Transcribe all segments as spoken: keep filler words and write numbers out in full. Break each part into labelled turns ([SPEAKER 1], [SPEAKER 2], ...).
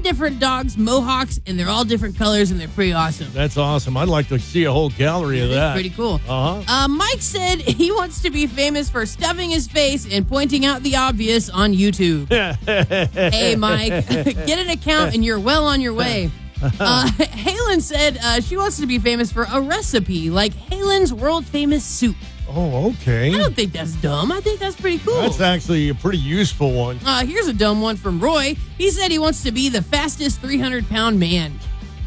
[SPEAKER 1] different dogs, mohawks, and they're all different colors, and they're pretty awesome.
[SPEAKER 2] That's awesome. I'd like to see a whole gallery of that.
[SPEAKER 1] Pretty cool.
[SPEAKER 2] Uh-huh.
[SPEAKER 1] Uh, Mike said he wants to be famous for stuffing his face and pointing out the obvious on YouTube. Hey, Mike, get an account and you're well on your way. Uh, Halen said uh, she wants to be famous for a recipe like Halen's world-famous soup.
[SPEAKER 2] Oh, okay.
[SPEAKER 1] I don't think that's dumb. I think that's pretty cool.
[SPEAKER 2] That's actually a pretty useful one.
[SPEAKER 1] Uh, here's a dumb one from Roy. He said he wants to be the fastest three hundred pound man.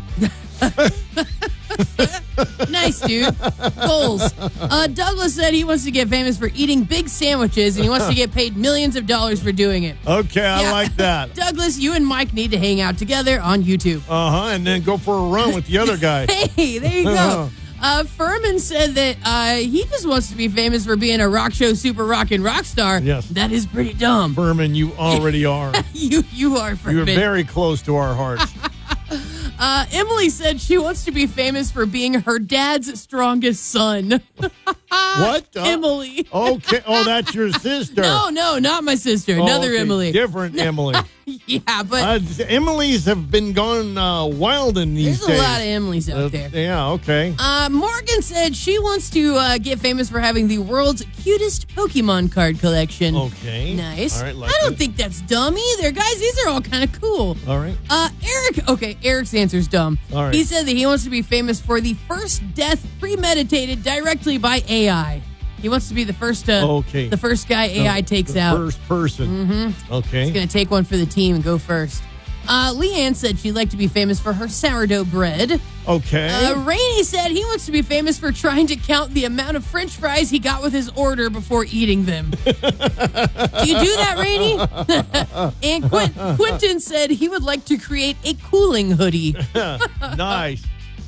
[SPEAKER 1] Nice, dude. Goals. Uh, Douglas said he wants to get famous for eating big sandwiches, and he wants to get paid millions of dollars for doing it.
[SPEAKER 2] Okay, I
[SPEAKER 1] Yeah.
[SPEAKER 2] like that.
[SPEAKER 1] Douglas, you and Mike need to hang out together on YouTube.
[SPEAKER 2] Uh-huh, and then go for a run with the other guy.
[SPEAKER 1] Hey, there you go. Uh, Furman said that uh, he just wants to be famous for being a rock show super rockin' rock star.
[SPEAKER 2] Yes.
[SPEAKER 1] That is pretty dumb.
[SPEAKER 2] Furman, you already are.
[SPEAKER 1] you you are, Furman.
[SPEAKER 2] You're very close to our hearts.
[SPEAKER 1] Uh, Emily said she wants to be famous for being her dad's strongest son.
[SPEAKER 2] What? Uh,
[SPEAKER 1] Emily.
[SPEAKER 2] Okay. Oh, that's your sister.
[SPEAKER 1] No, no, not my sister.
[SPEAKER 2] Oh,
[SPEAKER 1] Another
[SPEAKER 2] okay.
[SPEAKER 1] Emily.
[SPEAKER 2] Different Emily.
[SPEAKER 1] Yeah, but
[SPEAKER 2] Uh, Emily's have been gone uh, wild in these
[SPEAKER 1] there's
[SPEAKER 2] days.
[SPEAKER 1] a lot of Emilys out
[SPEAKER 2] Uh,
[SPEAKER 1] there.
[SPEAKER 2] Yeah, okay.
[SPEAKER 1] Uh, Morgan said she wants to uh, get famous for having the world's cutest Pokemon card collection.
[SPEAKER 2] Okay.
[SPEAKER 1] Nice.
[SPEAKER 2] All right, like
[SPEAKER 1] I don't
[SPEAKER 2] it.
[SPEAKER 1] think that's dumb either. Guys, these are all kind of cool.
[SPEAKER 2] All right.
[SPEAKER 1] Uh, Eric, okay, Eric's answer's dumb.
[SPEAKER 2] All right.
[SPEAKER 1] He said that he wants to be famous for the first death premeditated directly by A I. He wants to be the first, uh,
[SPEAKER 2] Okay.
[SPEAKER 1] the first guy A I
[SPEAKER 2] The-
[SPEAKER 1] takes
[SPEAKER 2] the
[SPEAKER 1] out.
[SPEAKER 2] First person. Mm-hmm. Okay.
[SPEAKER 1] He's going to take one for the team and go first. Uh, Leanne said she'd like to be famous for her sourdough bread.
[SPEAKER 2] Okay.
[SPEAKER 1] Uh, Rainey said he wants to be famous for trying to count the amount of French fries he got with his order before eating them. Do you do that, Rainey? And Quint- Quentin said he would like to create a cooling hoodie.
[SPEAKER 2] Nice.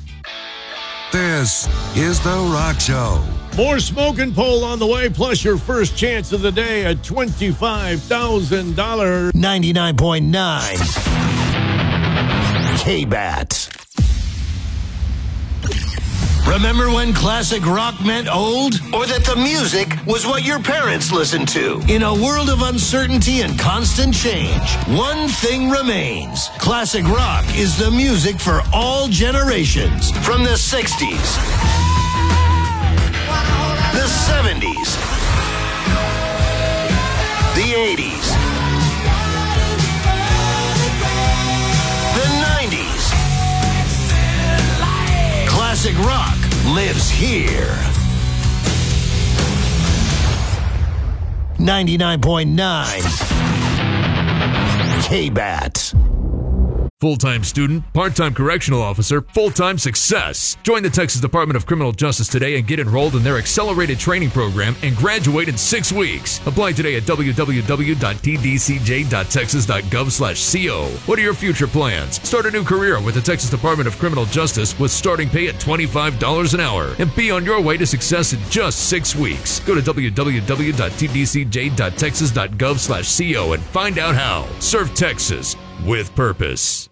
[SPEAKER 3] This is The Rock Show.
[SPEAKER 2] More smoking pole on the way, plus your first chance of the day at twenty-five thousand dollars.
[SPEAKER 4] ninety-nine point nine K-Bat. Remember when classic rock meant old? Or that the music was what your parents listened to? In a world of uncertainty and constant change, one thing remains. Classic rock is the music for all generations. From the sixties, the seventies, the eighties, the nineties. Classic rock lives here. ninety-nine point nine K-Bat.
[SPEAKER 5] Full-time student, part-time correctional officer, full-time success. Join the Texas Department of Criminal Justice today and get enrolled in their accelerated training program and graduate in six weeks. Apply today at w w w dot t d c j dot texas dot gov slash co. What are your future plans? Start a new career with the Texas Department of Criminal Justice with starting pay at twenty-five dollars an hour and be on your way to success in just six weeks. Go to w w w dot t d c j dot texas dot gov slash co and find out how. Serve Texas with purpose.